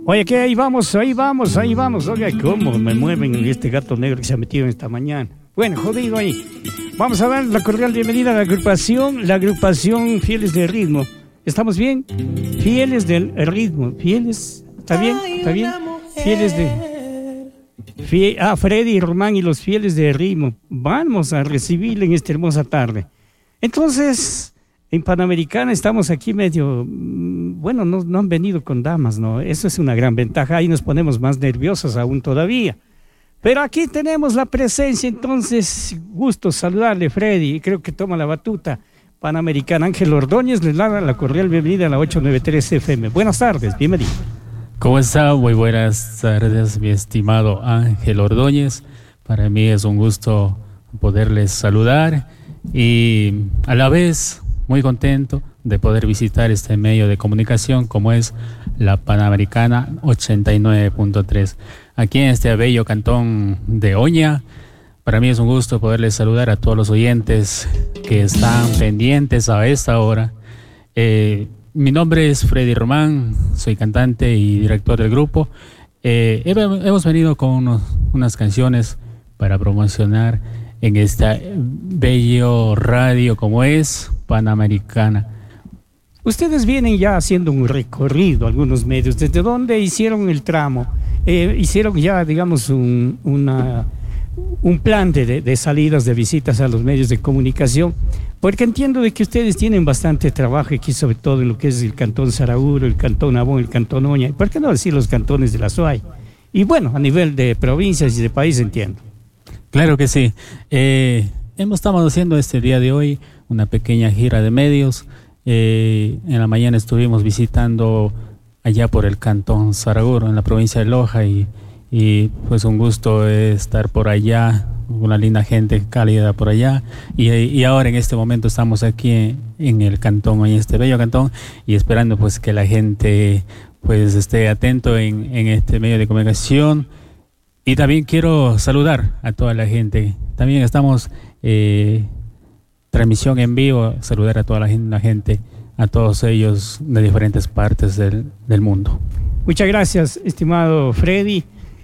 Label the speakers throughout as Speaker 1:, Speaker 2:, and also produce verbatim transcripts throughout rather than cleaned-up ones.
Speaker 1: Oye, que ahí vamos, ahí vamos, ahí vamos. Oiga, cómo me mueven este gato negro que se ha metido esta mañana. Bueno, jodido ahí. Vamos a dar la cordial bienvenida a la agrupación, la agrupación Fieles del Ritmo. ¿Estamos bien? Fieles del Ritmo. Fieles, ¿está bien? ¿Está bien? Fieles de... Fie... Ah, Freddy y Román y los Fieles del Ritmo. Vamos a recibirle en esta hermosa tarde. Entonces, en Panamericana estamos aquí medio... Bueno, no, no han venido con damas, ¿no? Eso es una gran ventaja. Ahí nos ponemos más nerviosos aún todavía. Pero aquí tenemos la presencia, entonces, gusto saludarle, Freddy. Creo que toma la batuta. Panamericana. Ángel Ordóñez les da la cordial bienvenida a la ochocientos noventa y tres F M. Buenas tardes, bienvenido.
Speaker 2: ¿Cómo está? Muy buenas tardes, mi estimado Ángel Ordóñez. Para mí es un gusto poderles saludar y a la vez muy contento de poder visitar este medio de comunicación como es la Panamericana ochenta y nueve punto tres. Aquí en este bello cantón de Oña. Para mí es un gusto poderles saludar a todos los oyentes que están pendientes a esta hora. Eh, mi nombre es Freddy Román, soy cantante y director del grupo. Eh, hemos venido con unos, unas canciones para promocionar en esta bello radio como es Panamericana.
Speaker 1: Ustedes vienen ya haciendo un recorrido, algunos medios. ¿Desde dónde hicieron el tramo? Eh, hicieron ya, digamos, un, una... un plan de, de salidas, de visitas a los medios de comunicación, porque entiendo de que ustedes tienen bastante trabajo aquí, sobre todo en lo que es el Cantón Saraguro, el Cantón Abón, el Cantón Oña, ¿por qué no decir los cantones de la S U A Y? Y bueno, a nivel de provincias y de país entiendo.
Speaker 2: Claro que sí. Eh, hemos estado haciendo este día de hoy una pequeña gira de medios. Eh, en la mañana estuvimos visitando allá por el Cantón Saraguro, en la provincia de Loja, y Y pues un gusto estar por allá, una linda gente cálida por allá. Y, y ahora en este momento estamos aquí en, en el cantón, en este bello cantón, y esperando pues que la gente pues esté atento en, en este medio de comunicación. Y también quiero saludar a toda la gente. También estamos eh, transmisión en vivo, saludar a toda la gente, la gente, a todos ellos de diferentes partes del, del mundo.
Speaker 1: Muchas gracias, estimado Freddy.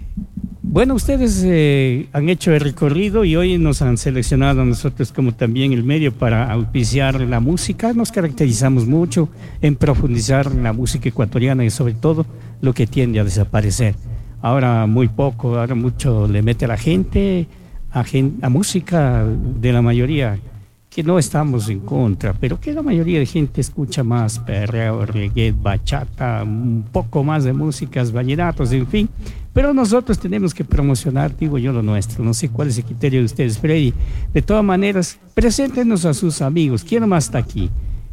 Speaker 1: Bueno, ustedes eh, han hecho el recorrido y hoy nos han seleccionado a nosotros como también el medio para auspiciar la música. Nos caracterizamos mucho en profundizar en la música ecuatoriana y sobre todo lo que tiende a desaparecer. Ahora muy poco, ahora mucho le mete a la gente, a, gen, a música de la mayoría, que no estamos en contra, pero que la mayoría de gente escucha más perreo, reggae, bachata, un poco más de músicas, vallenatos, en fin. Pero nosotros tenemos que promocionar, digo yo, lo nuestro. No sé cuál es el criterio de ustedes, Freddy. De todas maneras, preséntenos a sus amigos. ¿Quién más está aquí?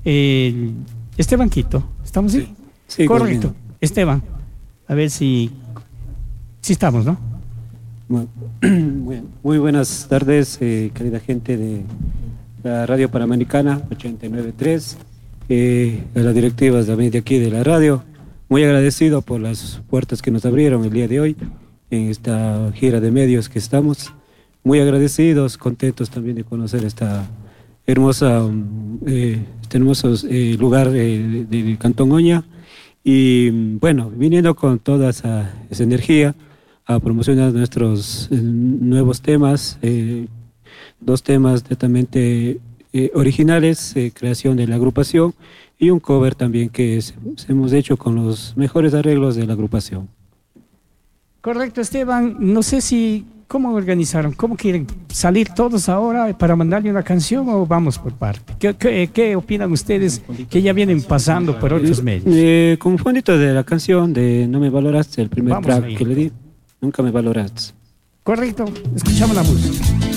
Speaker 1: Eh, Esteban Quito, ¿estamos ahí?
Speaker 3: Sí, sí,
Speaker 1: correcto. Bien. Esteban, a ver si, si estamos, ¿no?
Speaker 3: Muy, muy buenas tardes, eh, querida gente de la Radio Panamericana ochenta y nueve punto tres, eh, a las directivas también de aquí de la radio. Muy agradecido por las puertas que nos abrieron el día de hoy en esta gira de medios que estamos. Muy agradecidos, contentos también de conocer esta hermosa, eh, este hermoso eh, lugar eh, del Cantón Oña. Y bueno, viniendo con toda esa, esa energía a promocionar nuestros eh, nuevos temas, eh, dos temas netamente eh, originales, eh, creación de la agrupación, y un cover también que es, hemos hecho con los mejores arreglos de la agrupación.
Speaker 1: Correcto, Esteban. No sé si, ¿cómo organizaron? ¿Cómo quieren salir todos ahora para mandarle una canción o vamos por parte? ¿Qué, qué, qué opinan ustedes que ya vienen pasando por otros medios?
Speaker 3: Eh, como fondito de la canción de No me valoraste, el primer
Speaker 1: Vamos
Speaker 3: track
Speaker 1: ahí.
Speaker 3: que le di, Nunca me valoraste.
Speaker 1: Correcto, escuchamos la música.